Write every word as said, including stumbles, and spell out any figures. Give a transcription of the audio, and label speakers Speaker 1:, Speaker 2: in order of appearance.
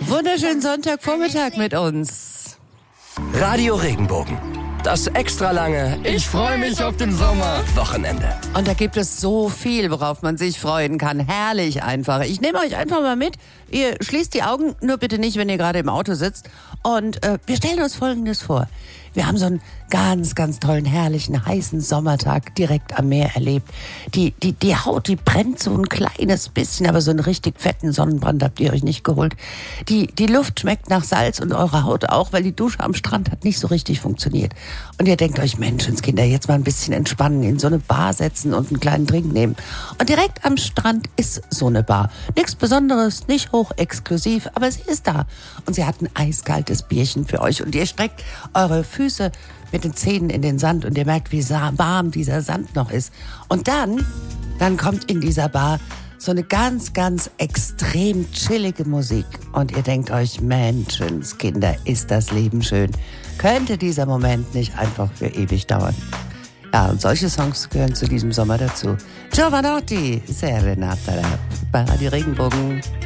Speaker 1: Wunderschönen Sonntagvormittag mit uns.
Speaker 2: Radio Regenbogen. Das extra lange
Speaker 3: Ich freue mich auf den Sommer
Speaker 2: Wochenende.
Speaker 1: Und da gibt es so viel, worauf man sich freuen kann. Herrlich einfach. Ich nehme euch einfach mal mit. Ihr schließt die Augen, nur bitte nicht, wenn ihr gerade im Auto sitzt. Und äh, wir stellen uns Folgendes vor. Wir haben so einen ganz, ganz tollen, herrlichen, heißen Sommertag direkt am Meer erlebt. Die, die, die Haut, die brennt so ein kleines bisschen, aber so einen richtig fetten Sonnenbrand habt ihr euch nicht geholt. Die, die Luft schmeckt nach Salz und eure Haut auch, weil die Dusche am Strand hat nicht so richtig funktioniert. Und ihr denkt euch, Menschenskinder, jetzt mal ein bisschen entspannen, in so eine Bar setzen und einen kleinen Drink nehmen. Und direkt am Strand ist so eine Bar. Nichts Besonderes, nicht hochexklusiv, aber sie ist da. Und sie hat ein eiskaltes Bierchen für euch. Und ihr streckt eure Füße mit den Zähnen in den Sand und ihr merkt, wie warm dieser Sand noch ist. Und dann, dann kommt in dieser Bar so eine ganz, ganz extrem chillige Musik. Und ihr denkt euch, Menschenskinder, ist das Leben schön. Könnte dieser Moment nicht einfach für ewig dauern? Ja, und solche Songs gehören zu diesem Sommer dazu. Giovanotti, Serenata bei Radio Regenbogen.